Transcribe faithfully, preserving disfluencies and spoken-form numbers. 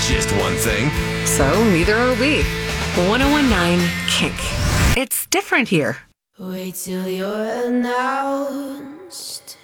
just one thing. So neither are we. one oh one nine Kink. It's different here. Wait till you're announced.